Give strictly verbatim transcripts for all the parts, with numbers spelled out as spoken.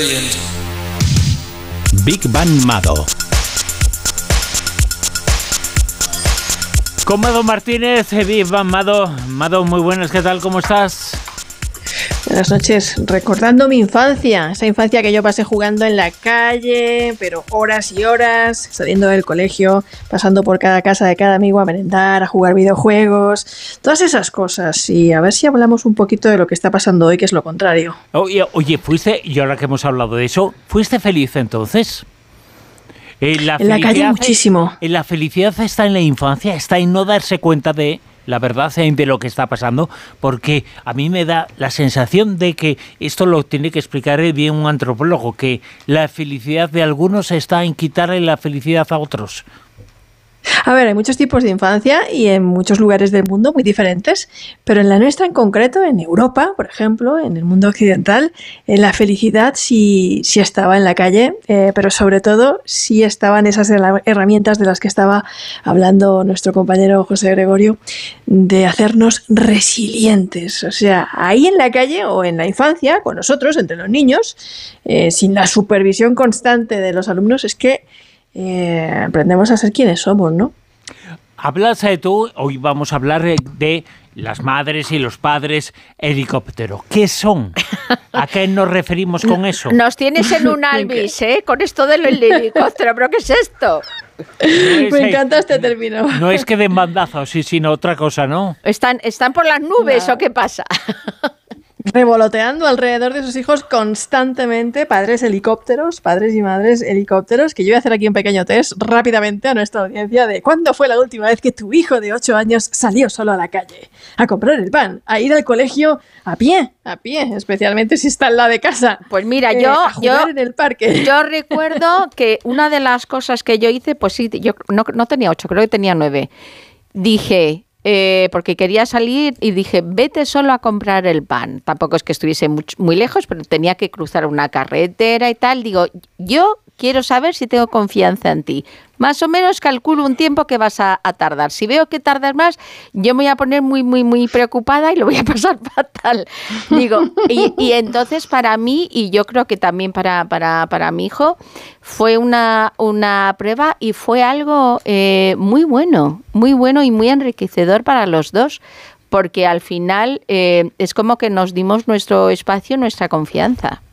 Big Bang Mado. Con Mado Martínez, Big Bang Mado. Mado, muy buenas, ¿qué tal? ¿Cómo estás? Buenas noches. Recordando mi infancia, esa infancia que yo pasé jugando en la calle, pero horas y horas, saliendo del colegio, pasando por cada casa de cada amigo a merendar, a jugar videojuegos, todas esas cosas. Y a ver si hablamos un poquito de lo que está pasando hoy, que es lo contrario. Oye, oye, fuiste, y ahora que hemos hablado de eso, ¿fuiste feliz entonces? En la, en la calle muchísimo. En la felicidad está en la infancia, está en no darse cuenta de la verdad de lo que está pasando, porque a mí me da la sensación de que esto lo tiene que explicar bien un antropólogo, que la felicidad de algunos está en quitarle la felicidad a otros. A ver, hay muchos tipos de infancia y en muchos lugares del mundo muy diferentes, pero en la nuestra en concreto, en Europa, por ejemplo, en el mundo occidental, eh, la felicidad sí, sí estaba en la calle, eh, pero sobre todo sí estaban esas herramientas de las que estaba hablando nuestro compañero José Gregorio, de hacernos resilientes. O sea, ahí en la calle o en la infancia, con nosotros, entre los niños, eh, sin la supervisión constante de los alumnos, es que Eh, aprendemos a ser quienes somos, ¿no? Hablas de tú, hoy vamos a hablar de las madres y los padres helicóptero. ¿Qué son? ¿A qué nos referimos con eso? Nos tienes en un albis, ¿eh? Con esto del helicóptero, ¿pero qué es esto? No es, Me encanta este término. No es que den bandazos, sí, sino otra cosa, ¿no? ¿Están, están por las nubes no. o qué pasa? Revoloteando alrededor de sus hijos constantemente, padres helicópteros, padres y madres helicópteros, que yo voy a hacer aquí un pequeño test rápidamente a nuestra audiencia de ¿cuándo fue la última vez que tu hijo de ocho años salió solo a la calle? A comprar el pan, a ir al colegio a pie, a pie, especialmente si está en la de casa. Pues mira, eh, yo, a jugar yo, en el parque. Yo recuerdo que una de las cosas que yo hice, pues sí, yo no, no tenía ocho, creo que tenía nueve. Dije... Eh, porque quería salir y dije, vete solo a comprar el pan. Tampoco es que estuviese muy, muy lejos, pero tenía que cruzar una carretera y tal. Digo, yo quiero saber si tengo confianza en ti. Más o menos calculo un tiempo que vas a, a tardar. Si veo que tardas más, yo me voy a poner muy, muy, muy preocupada y lo voy a pasar fatal. Digo, y, y entonces para mí, y yo creo que también para, para, para mi hijo, fue una, una prueba y fue algo eh, muy bueno, muy bueno y muy enriquecedor para los dos, porque al final eh, es como que nos dimos nuestro espacio, nuestra confianza.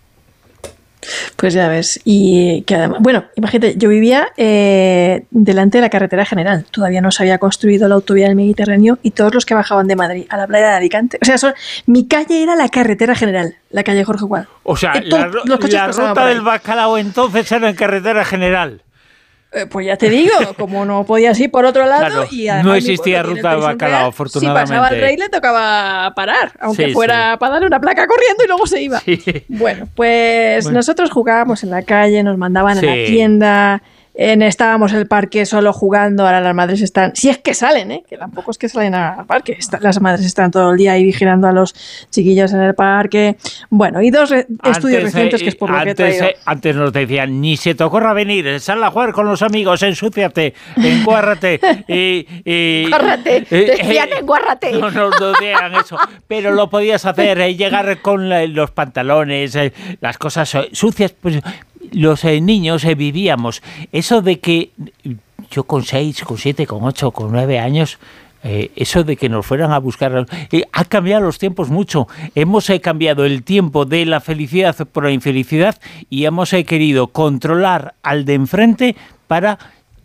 Pues ya ves, y que además, bueno, imagínate, yo vivía eh, delante de la carretera general, todavía no se había construido la autovía del Mediterráneo y todos los que bajaban de Madrid a la playa de Alicante, o sea, son, mi calle era la carretera general, la calle Jorge Gual. O sea, eh, todo, la, la ruta del bacalao entonces era en carretera general. Eh, pues ya te digo, como no podías ir por otro lado, claro, y además no existía ruta de bacalao, afortunadamente. Si pasaba el rey le tocaba parar, aunque sí, fuera sí. para darle una placa corriendo y luego se iba. Sí. Bueno, pues bueno. Nosotros jugábamos en la calle, nos mandaban sí. a la tienda, en, estábamos en el parque solo jugando, ahora las madres están, si es que salen, ¿eh? Que tampoco es que salen al parque, está, las madres están todo el día ahí vigilando a los chiquillos en el parque. Bueno, y dos re- antes, estudios recientes, eh, que es por lo antes, que he traído. Eh, antes nos decían, ni se te ocurra venir, sal a jugar con los amigos, ensúciate, encuárrate. y, y, encuárrate, eh, decían eh, encuárrate. No nos no decían eso, pero lo podías hacer, eh, llegar con la, los pantalones, eh, las cosas sucias, pues... Los eh, niños eh, vivíamos eso de que yo con seis, con siete, con ocho, con nueve años, eh, eso de que nos fueran a buscar, eh, ha cambiado los tiempos mucho. Hemos eh, cambiado el tiempo de la felicidad por la infelicidad y hemos eh, querido controlar al de enfrente para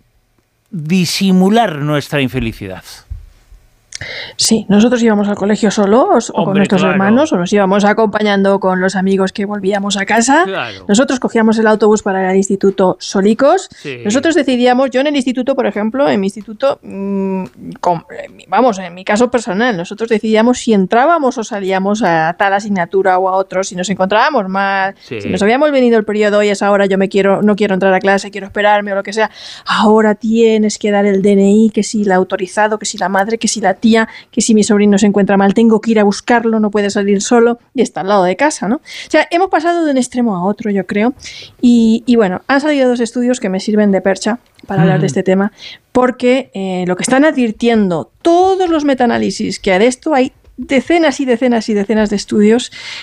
disimular nuestra infelicidad. Sí, nosotros íbamos al colegio solos o Hombre, con nuestros claro. hermanos, o nos íbamos acompañando con los amigos que volvíamos a casa. Claro. Nosotros cogíamos el autobús para ir al instituto solicos. Sí. Nosotros decidíamos, yo en el instituto, por ejemplo, en mi instituto, mmm, con, vamos, en mi caso personal, nosotros decidíamos si entrábamos o salíamos a tal asignatura o a otro, si nos encontrábamos mal, sí. si nos habíamos venido el periodo y es ahora yo me quiero, no quiero entrar a clase, quiero esperarme o lo que sea. Ahora tienes que dar el D N I, que si la autorizado, que si la madre, que si la tía, que si mi sobrino se encuentra mal tengo que ir a buscarlo, no puede salir solo y está al lado de casa, ¿no? O sea, hemos pasado de un extremo a otro, yo creo, y, y bueno, han salido dos estudios que me sirven de percha para hablar mm. de este tema, porque eh, lo que están advirtiendo todos los metaanálisis que hay de esto, hay decenas y decenas y decenas de estudios